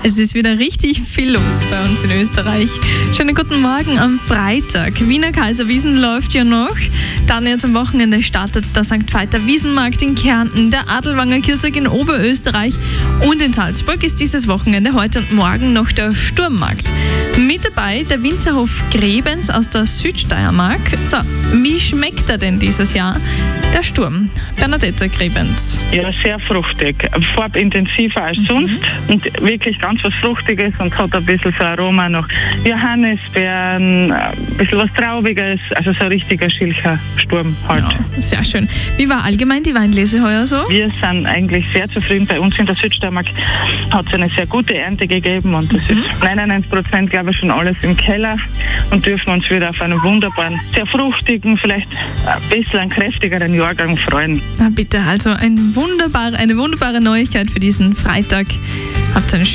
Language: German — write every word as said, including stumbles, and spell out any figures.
Es ist wieder richtig viel los bei uns in Österreich. Schönen guten Morgen am Freitag. Wiener Kaiserwiesen läuft ja noch. Dann jetzt am Wochenende startet der Sankt Veiter Wiesenmarkt in Kärnten, der Adelwanger Kirchzug in Oberösterreich und in Salzburg ist dieses Wochenende heute und morgen noch der Sturmmarkt. Mit dabei der Winzerhof Grebens aus der Südsteiermark. So, wie schmeckt er denn dieses Jahr? Der Sturm. Bernadette Grebens. Ja, sehr fruchtig. Farbintensiver als Mhm. sonst und wirklich ganz was Fruchtiges und hat ein bisschen so Aroma nach Johannisbeeren, ein bisschen was Traubiges, also so ein richtiger Schilcher Sturm halt. Ja, sehr schön. Wie war allgemein die Weinlese heuer so? Wir sind eigentlich sehr zufrieden. Bei uns in der Südsteiermark hat es eine sehr gute Ernte gegeben und es ist neunundneunzig Prozent, glaube ich, schon alles im Keller und dürfen uns wieder auf einen wunderbaren, sehr fruchtigen, vielleicht ein bisschen einen kräftigeren Jahrgang freuen. Na bitte, also ein wunderbar, eine wunderbare Neuigkeit für diesen Freitag. Habt eine